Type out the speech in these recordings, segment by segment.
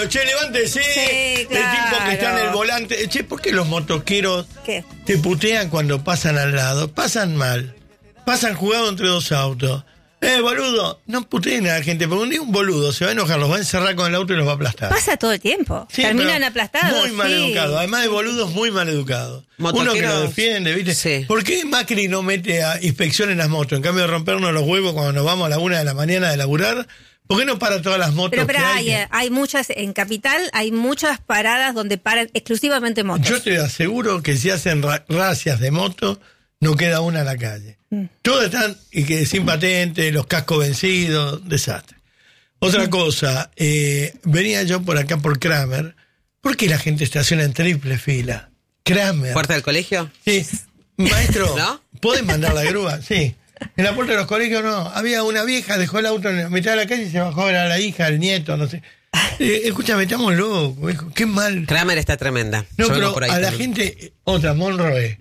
motoqueros, che, levántese. Sí, claro. El tipo que está en el volante. Che, ¿por qué los motoqueros ¿Qué? te putean cuando pasan al lado? Pasan mal. Pasan jugado entre dos autos. Boludo, no puteen a la gente, porque un día un boludo se va a enojar, los va a encerrar con el auto y los va a aplastar. Pasa todo el tiempo. Sí, Terminan pero aplastados. muy mal educados. Además de boludos, muy mal educados. Uno que lo defiende, ¿viste? Sí. ¿Por qué Macri no mete a inspección en las motos? En cambio de rompernos los huevos cuando nos vamos a la 1 de la mañana de laburar, ¿por qué no para todas las motos? Pero que hay muchas, en Capital hay muchas paradas donde paran exclusivamente motos. Yo te aseguro que si hacen racias de moto, no queda una en la calle. Todas están y que sin patente, los cascos vencidos, desastre. Otra cosa, venía yo por acá por Kramer. ¿Por qué la gente estaciona en triple fila? Kramer. ¿Puerta del colegio? Sí. Maestro, ¿No? ¿pueden mandar la grúa? Sí. En la puerta de los colegios no. Había una vieja, dejó el auto en la mitad de la calle y se bajó, era la hija, el nieto, no sé. Escúchame, estamos locos, hijo. Qué mal. Kramer está tremenda. No, Yo pero por ahí a la también. gente, otra, Monroe,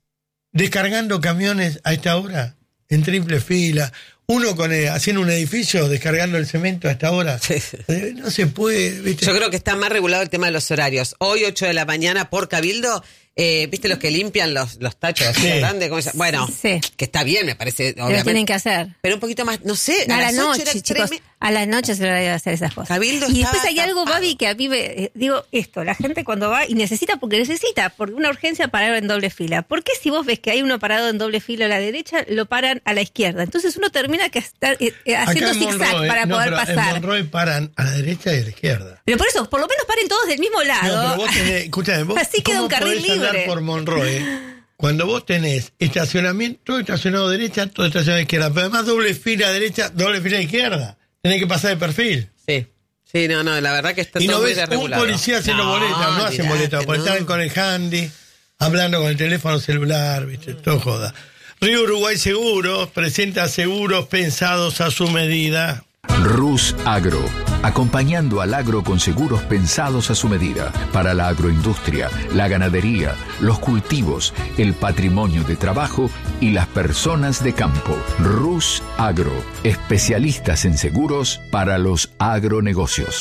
descargando camiones a esta hora, en triple fila, uno haciendo un edificio, descargando el cemento a esta hora. Sí. No se puede, ¿viste? Yo creo que está más regulado el tema de los horarios. Hoy, 8 de la mañana, por Cabildo, ¿viste los que limpian los tachos así Sí. grandes? Bueno, Sí. que está bien, me parece, Lo obviamente. tienen que hacer. Pero un poquito más, no sé, A la las 8 noche, era chicos. A la noche se lo voy a hacer esas cosas. Cabildo Y después estaba hay algo, tapado. Babi, que a mí digo esto, la gente cuando va y necesita, porque una urgencia parar en doble fila. ¿Por qué si vos ves que hay uno parado en doble fila a la derecha, lo paran a la izquierda? Entonces uno termina que estar haciendo Acá en zigzag Monroe, para poder pero pasar. En Monroe paran a la derecha y a la izquierda. Pero por eso, por lo menos paren todos del mismo No, lado. pero vos tenés, escúchame, vos Así queda un ¿cómo carril podés andar libre. por Monroe cuando vos tenés estacionamiento, todo estacionado derecha, todo estacionado izquierda, pero además doble fila derecha, doble fila izquierda? Tenés que pasar de perfil. Sí. Sí, no, la verdad que está Y todo no muy ves un desregulado. policía haciendo boletas, no hacen mirá, boletas, que porque no. están con el handy, hablando con el teléfono celular, ¿viste? Todo joda. Río Uruguay Seguros presenta seguros pensados a su medida. Rus Agro, acompañando al agro con seguros pensados a su medida para la agroindustria, la ganadería, los cultivos, el patrimonio de trabajo y las personas de campo. Rus Agro, especialistas en seguros para los agronegocios.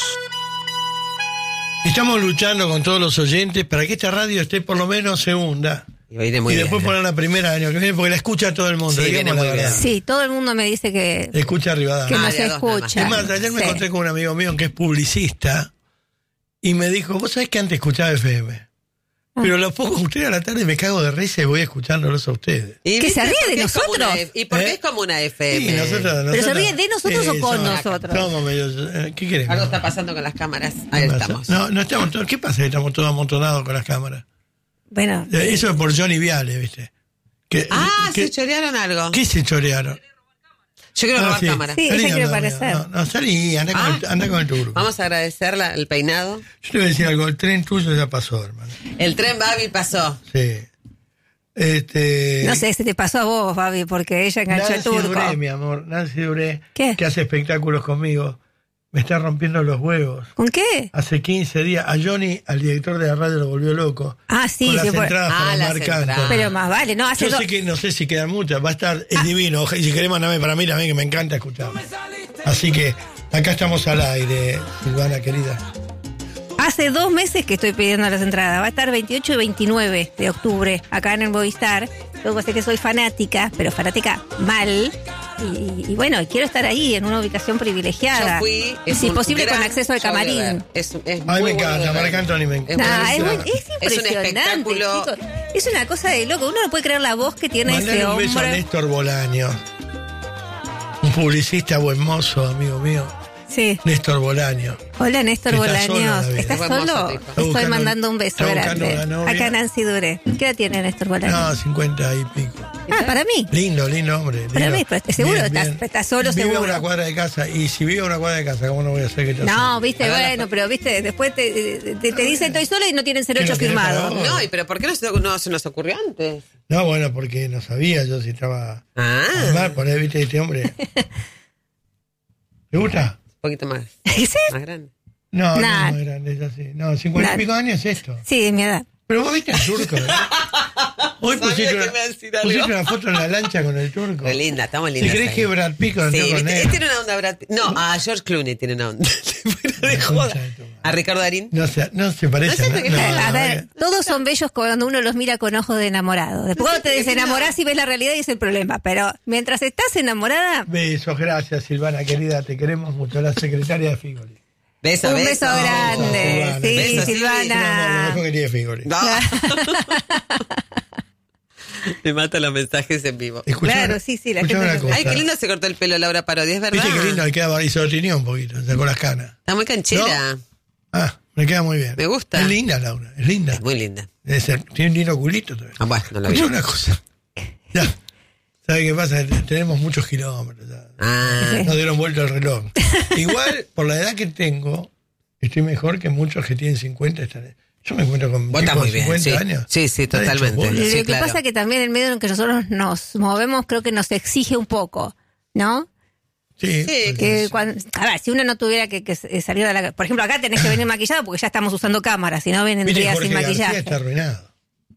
Estamos luchando con todos los oyentes para que esta radio esté por lo menos segunda. Y viene muy y bien. después poner la primera del año que viene, porque la escucha todo el mundo. Sí, digamos viene la muy verdad. bien. Sí, todo el mundo me dice que Escucha Rivadavia. no de se a dos nada más. escucha. Es más, ayer me Sí. encontré con un amigo mío que es publicista y me dijo, vos sabés que antes escuchaba FM. Pero lo pongo a ustedes a la tarde y me cago de risa y voy escuchándolos a ustedes. ¿Y ¿Que se ríe por de qué es como nosotros? una ¿Y por qué ¿Eh? es como una Sí, FM? ¿Pero se ríe de nosotros o con somos- nosotros? Somos medio, ¿qué queremos? Algo está pasando con las cámaras. Ahí ¿Qué pasa? estamos. No estamos todos, ¿qué pasa? Estamos todos amontonados con las cámaras. Bueno, Eso es por Johnny Viale, ¿viste? Se chorearon algo. ¿Qué se chorearon? Yo quiero robar sí. cámara. Sí. Salí, ella quiere anda, aparecer. No, salí, anda con el turco. Vamos a agradecer el peinado. Yo te voy a decir algo, el tren tuyo ya pasó, hermano. El tren Babi pasó. Sí. no sé, se te pasó a vos, Babi, porque ella enganchó el Nancy turco. Duré, mi amor, Nancy Duré, ¿Qué? que hace espectáculos conmigo, me está rompiendo los huevos. ¿Con qué? Hace 15 días, a Johnny, al director de la radio, lo volvió loco. Ah, sí, con las sí, entradas para las Marc entradas. Anthony. pero más vale, ¿no? Hace Yo sé que no sé si quedan muchas, va a estar, es divino. Y si querés mandarme para mí también, que me encanta escuchar. Así que acá estamos al aire, Silvana querida. Hace 2 meses que estoy pidiendo las entradas. Va a estar 28 y 29 de octubre acá en el Movistar. Luego sé que soy fanática, pero fanática mal. Y bueno, quiero estar ahí en una ubicación privilegiada. Yo fui. Si es posible, con gran acceso al show de camarín. ver. Es A muy mí me bueno encanta, de ver. Marc Anthony me encanta. Es Nah, es buenísimo. impresionante, Es un espectáculo. chicos. Es una cosa de loco. Uno no puede creer la voz que tiene Mandale ese un beso a hombre. Néstor Bolaño, un publicista buen mozo, amigo mío. Sí. Néstor Bolaño. Hola, Néstor Está solo, Bolaños. David. ¿Estás Buen mozo, solo? tipo. Está Estoy buscando- mandando un beso está buscando grande. la novia. Acá Nancy Duré. ¿Qué edad tiene Néstor Bolaños? No, 50 y pico. Para mí. Lindo hombre. Para lindo. mí, pero seguro estás solo, vive seguro. a una cuadra de casa. Y si vive a una cuadra de casa, ¿cómo no voy a hacer que te No, hace? viste, bueno, pero viste, después te dicen estoy sola y no tienen ¿Qué 08 no tiene firmado. para vos? No, pero ¿por qué no se nos ocurrió antes? No, bueno, porque no sabía yo si estaba Ah, mal, por ahí, viste, este hombre. ¿Te gusta? un poquito más. ¿Sí? Más grande. No, Nah. no es grande, es así. No, 50 Nah. y pico años es esto. Sí, de mi edad. Pero vos viste al turco, ¿eh? Hoy Sabía pusiste que una, me iba a decir algo. pusiste una foto en la lancha con el turco. Qué linda, estamos ¿Si lindas. crees ahí. que Brad Pitt con Sí, con ¿viste? él? Tiene una onda Brad Pitt. No, a George Clooney tiene una onda. Fuera de joda. ¿A Ricardo Darín? No se parece. A ver, todos son bellos cuando uno los mira con ojos de enamorado. Después cuando te desenamorás y ves la realidad y es el problema. Pero mientras estás enamorada... Besos, gracias Silvana, querida, te queremos mucho. La secretaria de Figoli. Beso, Un beso grande. Sí, Beso, Silvana. Lo mejor que tiene Figoli. No. Me matan los mensajes en vivo. Claro, sí, la gente... una cosa. Ay, qué lindo se cortó el pelo Laura Parodi, es verdad. Viste qué lindo, le queda, y se lo tenía un poquito, sacó las canas. Está muy canchera. Me queda muy bien. Me gusta. Es linda, Laura, es linda. Es muy linda. Tiene un lindo culito todavía. Bueno, no lo vi. Escucha una cosa. Ya. ¿Sabe qué pasa? Tenemos muchos kilómetros. Ya. Nos dieron vuelta el reloj. Igual, por la edad que tengo, estoy mejor que muchos que tienen 50. Yo me encuentro con tipos de 50 años. Sí, totalmente. Lo Sí, que claro. pasa que también el medio en que nosotros nos movemos creo que nos exige un poco, ¿no? Sí. Que a ver, si uno no tuviera que salir de la... Por ejemplo, acá tenés que venir maquillado porque ya estamos usando cámaras, si no vendría Jorge sin maquillaje. García está arruinado.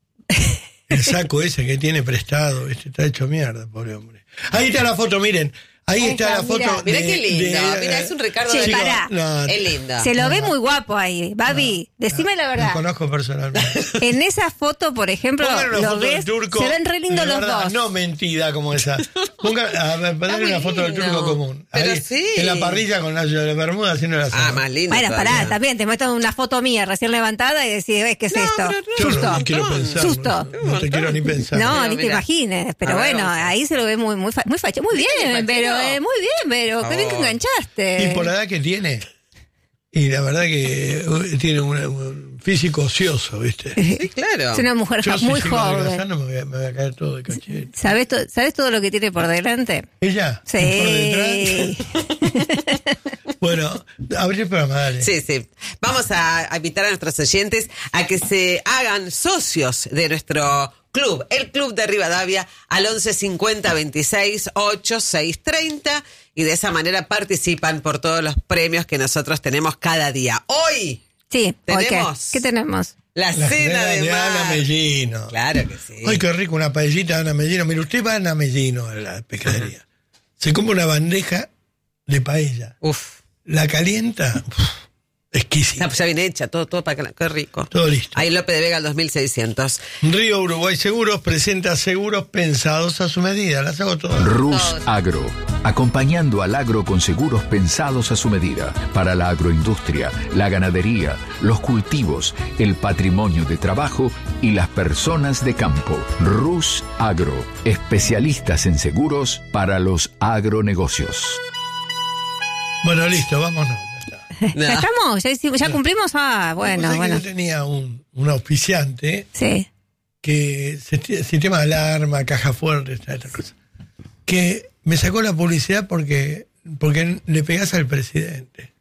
El saco ese que tiene prestado, está hecho mierda, pobre hombre. Ahí está la foto, miren. Ahí está la foto. Mirá qué lindo. Mira, es un Ricardo Che, Darín. pará. Es lindo. Se lo ve muy guapo ahí. Babi, decime la Lo verdad. conozco personalmente. En esa foto, por ejemplo, Pongan una lo foto del ves, turco. se ven re lindos de los verdad, dos. No mentira como esa. Pongan muy una foto del lindo. turco común. Pero Ahí, sí. en la parrilla con la bermuda haciendo la Ah, más lindo. Bueno, todavía. pará, también te muestran una foto mía recién levantada y decís, ¿qué es esto? pero Yo Susto. no quiero pensar. Susto. No te quiero ni pensar. No, Pero ni te mira. imagines. Pero A ver, bueno, vamos a ver. ahí se lo ve muy facho. Muy bien, pero muy bien, pero qué bien que enganchaste. Y por la edad que tiene. Y la verdad que tiene un físico ocioso, ¿viste? Sí, claro. Es una mujer Yo muy si sigo joven. adelgazando me voy a caer todo de cachete. ¿Sabes todo lo que tiene por delante? ¿Ella? ¿Por Sí. detrás? Bueno, abrí el programa, dale. Sí. Vamos a invitar a nuestros oyentes a que se hagan socios de nuestro club, el Club de Rivadavia, al 11 50 26 8 6 30, y de esa manera participan por todos los premios que nosotros tenemos cada día. Hoy, Sí, ¿por ¿Tenemos? ¿Qué tenemos? la cena de Ana mar. Mellino. Claro que sí. Ay, qué rico, una paellita de Ana Mellino. Mire, usted va a Ana Mellino, a la pescadería. Se compra una bandeja de paella. Uf. La calienta, exquisita. Ya viene hecha, todo para que qué rico. Todo listo. Ahí López de Vega al 2600. Río Uruguay Seguros presenta seguros pensados a su medida. Las hago todas. Rus Todos. Agro, acompañando al agro con seguros pensados a su medida para la agroindustria, la ganadería, los cultivos, el patrimonio de trabajo y las personas de campo. Rus Agro, especialistas en seguros para los agronegocios. Bueno, listo, vámonos. Ya está. ¿Ya estamos? ¿Ya cumplimos? Ah, bueno, Vos sabés que bueno. Yo tenía un auspiciante Sí. que sistema de alarma, caja fuerte, esta cosa, que me sacó la publicidad porque le pegás al presidente,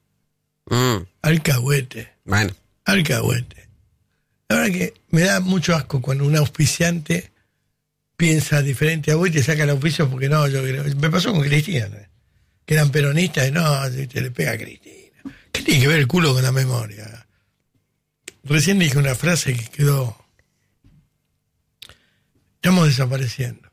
alcahuete. Bueno. Alcahuete. La verdad que me da mucho asco cuando un auspiciante piensa diferente a vos y te saca el auspicio porque no, yo creo. Me pasó con Cristina, ¿no? Que eran peronistas y no, te le pega a Cristina. ¿Qué tiene que ver el culo con la memoria? Recién dije una frase que quedó. Estamos desapareciendo.